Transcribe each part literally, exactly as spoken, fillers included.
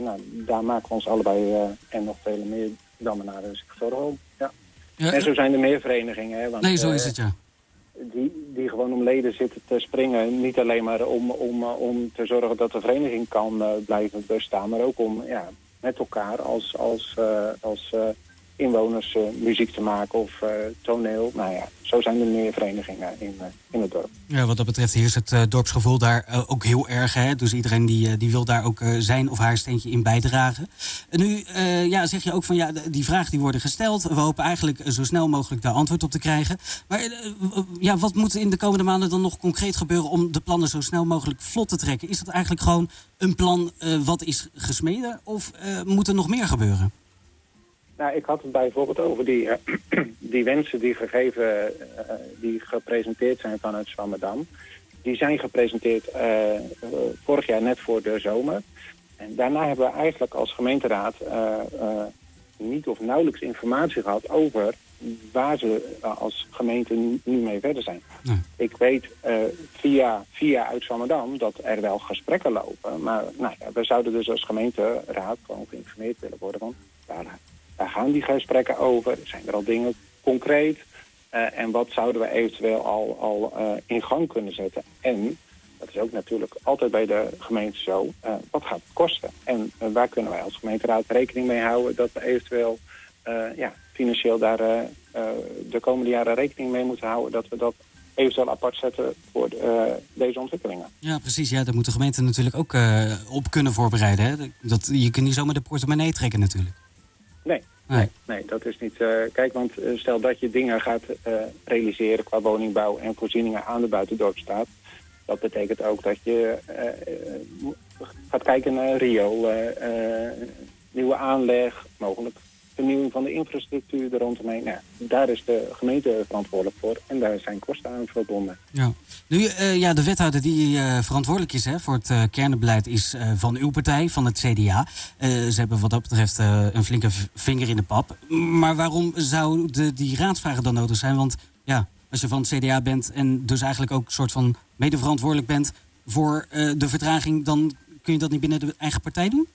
nou, daar maken we ons allebei uh, en nog vele meer Dammenaren zich zorgen om. Ja. Ja, en zo zijn er meer verenigingen. Hè, want, nee, zo is uh, het, ja. Die, die gewoon om leden zitten te springen. Niet alleen maar om, om, om te zorgen dat de vereniging kan uh, blijven bestaan. Maar ook om ja, met elkaar als, als, uh, als uh, inwoners uh, muziek te maken of uh, toneel. Nou ja, zo zijn er meer verenigingen in, uh, in het dorp. Ja, wat dat betreft heerst het uh, dorpsgevoel daar uh, ook heel erg. Hè? Dus iedereen die, uh, die wil daar ook uh, zijn of haar steentje in bijdragen. En nu uh, ja, zeg je ook van ja, die vragen die worden gesteld. We hopen eigenlijk zo snel mogelijk daar antwoord op te krijgen. Maar uh, ja, wat moet in de komende maanden dan nog concreet gebeuren om de plannen zo snel mogelijk vlot te trekken? Is dat eigenlijk gewoon een plan uh, wat is gesmeden of uh, moet er nog meer gebeuren? Nou, ik had het bijvoorbeeld over die, uh, die wensen die gegeven, uh, die gepresenteerd zijn vanuit Zwammerdam. Die zijn gepresenteerd uh, uh, vorig jaar net voor de zomer. En daarna hebben we eigenlijk als gemeenteraad uh, uh, niet of nauwelijks informatie gehad over waar ze uh, als gemeente nu, nu mee verder zijn. Nee. Ik weet uh, via, via uit Zwammerdam dat er wel gesprekken lopen. Maar nou ja, we zouden dus als gemeenteraad gewoon geïnformeerd willen worden van waar, waar gaan die gesprekken over? Zijn er al dingen concreet? Uh, en wat zouden we eventueel al, al uh, in gang kunnen zetten? En, dat is ook natuurlijk altijd bij de gemeente zo, uh, wat gaat het kosten? En uh, waar kunnen wij als gemeenteraad rekening mee houden dat we eventueel uh, ja, financieel daar uh, uh, de komende jaren rekening mee moeten houden dat we dat eventueel apart zetten voor de, uh, deze ontwikkelingen. Ja, precies. Ja, daar moet de gemeente natuurlijk ook uh, op kunnen voorbereiden. Hè? Dat, je kunt niet zomaar de portemonnee trekken natuurlijk. Nee. Nee. Nee, nee, dat is niet... Uh, kijk, want uh, stel dat je dingen gaat uh, realiseren qua woningbouw en voorzieningen aan de buitendorpstraat. Dat betekent ook dat je uh, uh, gaat kijken naar riool, uh, uh, nieuwe aanleg, mogelijk vernieuwing van de infrastructuur er rondomheen. Nou, daar is de gemeente verantwoordelijk voor en daar zijn kosten aan verbonden. Ja. Nu, uh, ja, de wethouder die uh, verantwoordelijk is hè, voor het uh, kernbeleid is uh, van uw partij, van het C D A. Uh, ze hebben wat dat betreft uh, een flinke v- vinger in de pap. Maar waarom zouden die raadsvragen dan nodig zijn? Want ja, als je van het C D A bent en dus eigenlijk ook een soort van medeverantwoordelijk bent voor uh, de vertraging, dan kun je dat niet binnen de eigen partij doen?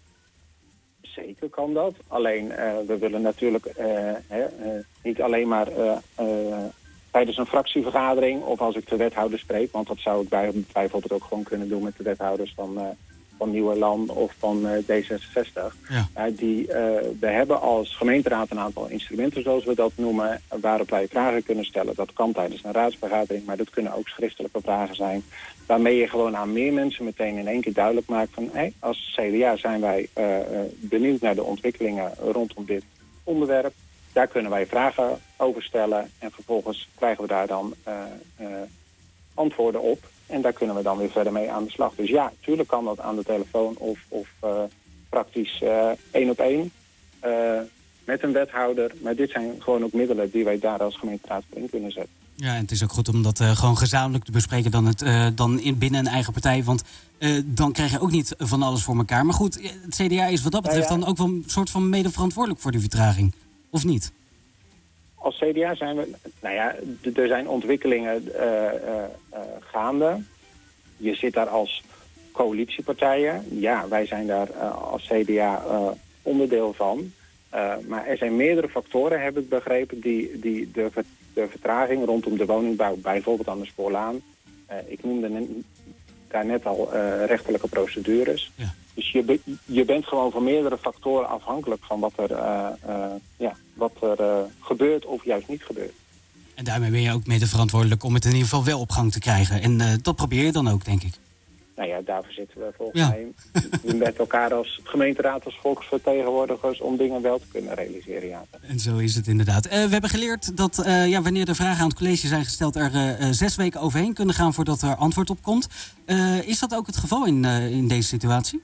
Zeker kan dat. Alleen, uh, we willen natuurlijk uh, hè, uh, niet alleen maar uh, uh, tijdens een fractievergadering of als ik de wethouder spreek, want dat zou ik bij, bijvoorbeeld ook gewoon kunnen doen met de wethouders van, uh, van Nieuwe Land of van uh, D zesenzestig. Ja. Uh, die, uh, we hebben als gemeenteraad een aantal instrumenten, zoals we dat noemen, waarop wij vragen kunnen stellen. Dat kan tijdens een raadsvergadering, maar dat kunnen ook schriftelijke vragen zijn, waarmee je gewoon aan meer mensen meteen in één keer duidelijk maakt van hey, als C D A zijn wij uh, benieuwd naar de ontwikkelingen rondom dit onderwerp. Daar kunnen wij vragen over stellen en vervolgens krijgen we daar dan uh, uh, antwoorden op. En daar kunnen we dan weer verder mee aan de slag. Dus ja, natuurlijk kan dat aan de telefoon of, of uh, praktisch uh, één op één uh, met een wethouder. Maar dit zijn gewoon ook middelen die wij daar als gemeenteraad voor in kunnen zetten. Ja, en het is ook goed om dat uh, gewoon gezamenlijk te bespreken dan, het, uh, dan in, binnen een eigen partij. Want uh, dan krijg je ook niet van alles voor elkaar. Maar goed, het C D A is wat dat betreft nou ja, dan ook wel een soort van mede verantwoordelijk voor die vertraging. Of niet? Als C D A zijn we... Nou ja, d- er zijn ontwikkelingen uh, uh, uh, gaande. Je zit daar als coalitiepartijen. Ja, wij zijn daar uh, als C D A uh, onderdeel van. Uh, maar er zijn meerdere factoren, heb ik begrepen, die, die de, de vertraging rondom de woningbouw, bijvoorbeeld aan de Spoorlaan. Uh, ik noemde net, daar net al uh, rechterlijke procedures. Ja. Dus je, be, je bent gewoon van meerdere factoren afhankelijk van wat er, uh, uh, ja, wat er uh, gebeurt of juist niet gebeurt. En daarmee ben je ook mede verantwoordelijk om het in ieder geval wel op gang te krijgen. En uh, dat probeer je dan ook, denk ik. Nou ja, daarvoor zitten we volgens ja. mij met elkaar als gemeenteraad, als volksvertegenwoordigers, om dingen wel te kunnen realiseren. Ja. En zo is het inderdaad. Uh, we hebben geleerd dat uh, ja, wanneer de vragen aan het college zijn gesteld, er uh, zes weken overheen kunnen gaan voordat er antwoord op komt. Uh, is dat ook het geval in, uh, in deze situatie?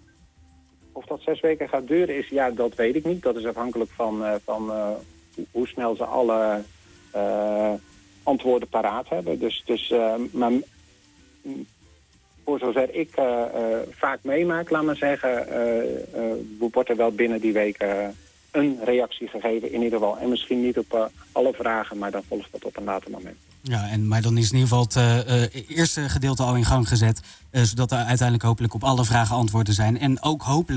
Of dat zes weken gaat duren is, ja, dat weet ik niet. Dat is afhankelijk van, uh, van uh, hoe snel ze alle uh, antwoorden paraat hebben. Dus, dus uh, maar voor zover ik uh, uh, vaak meemaak, laat maar zeggen, uh, uh, wordt er wel binnen die week uh, een reactie gegeven in ieder geval. En misschien niet op uh, alle vragen, maar dan volgt dat op een later moment. Ja, en, maar dan is in ieder geval het uh, uh, eerste gedeelte al in gang gezet, uh, zodat er uiteindelijk hopelijk op alle vragen antwoorden zijn. En ook hopelijk